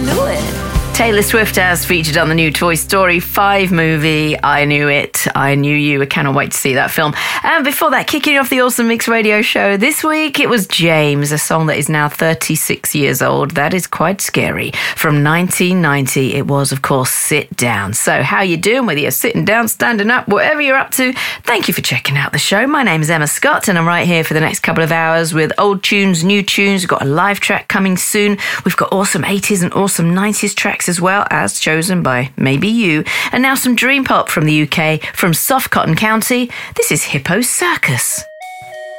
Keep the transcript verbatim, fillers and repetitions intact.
knew it. Taylor Swift as featured on the new Toy Story five movie. I Knew It, I Knew You. I cannot wait to see that film. And before that, kicking off the Awesome Mix radio show this week, it was James, a song that is now thirty-six years old. That is quite scary. From nineteen ninety, it was, of course, Sit Down. So how you doing? Whether you're sitting down, standing up, whatever you're up to, thank you for checking out the show. My name is Emma Scott, and I'm right here for the next couple of hours with old tunes, new tunes. We've got a live track coming soon. We've got awesome eighties and awesome nineties tracks as well, as chosen by maybe you. And now some dream pop from the U K, from Soft Cotton County. This is Hippo Circus.